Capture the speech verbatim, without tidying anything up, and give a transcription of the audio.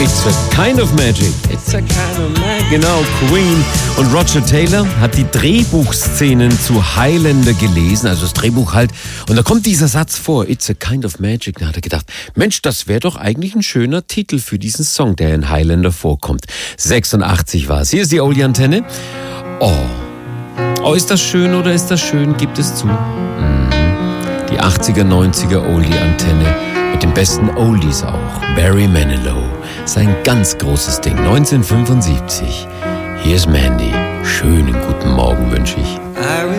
It's a kind of magic. It's a kind of magic. Genau, Queen. Und Roger Taylor hat die Drehbuchszenen zu Highlander gelesen, also das Drehbuch halt. Und da kommt dieser Satz vor, It's a kind of magic. Da hat er gedacht, Mensch, das wäre doch eigentlich ein schöner Titel für diesen Song, der in Highlander vorkommt. sechsundachtzig war es. Hier ist die Oldie-Antenne. Oh. Oh, ist das schön oder ist das schön? Gibt es zu. Mhm. Die achtziger, neunziger Oldie-Antenne. Mit den besten Oldies auch. Barry Manilow. Sein ganz großes Ding. neunzehnhundertfünfundsiebzig. Hier ist Mandy. Schönen guten Morgen wünsche ich.